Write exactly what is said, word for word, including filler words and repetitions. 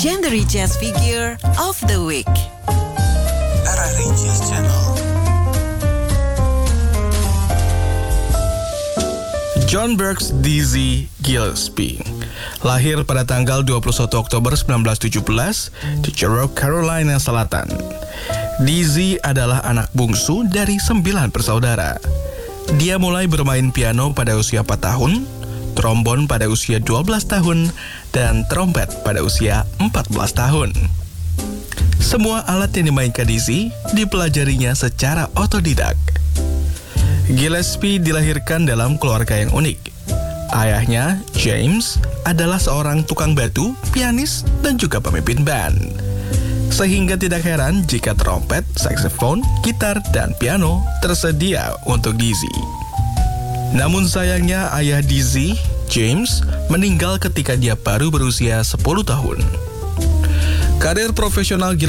Legendary Jazz Figure of the Week. R R I Jazz Channel. John Burks Dizzy Gillespie lahir pada tanggal dua puluh satu Oktober sembilan belas tujuh belas di Charlotte, Carolina Selatan. Dizzy adalah anak bungsu dari sembilan bersaudara. Dia mulai bermain piano pada usia empat tahun, trombon pada usia dua belas tahun, dan trompet pada usia empat belas tahun. Semua alat yang dimainkan Dizzy dipelajarinya secara otodidak. Gillespie dilahirkan dalam keluarga yang unik. Ayahnya, James, adalah seorang tukang batu, pianis, dan juga pemimpin band. Sehingga tidak heran jika trompet, saksofon, gitar, dan piano tersedia untuk Dizzy. Namun sayangnya ayah Dizzy, James, meninggal ketika dia baru berusia sepuluh tahun. Karir profesional Gillespie